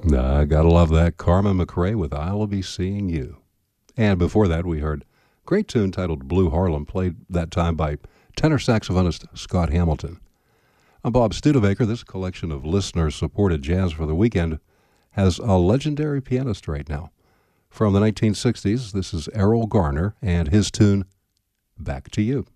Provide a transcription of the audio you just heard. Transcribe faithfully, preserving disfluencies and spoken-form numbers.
I gotta love that. Carmen McRae with I'll Be Seeing You. And before that, we heard a great tune titled Blue Harlem, played that time by tenor saxophonist Scott Hamilton. I'm Bob Studebaker. This collection of listener-supported jazz for the weekend has a legendary pianist right now. From the nineteen sixties, this is Errol Garner and his tune, Back to You.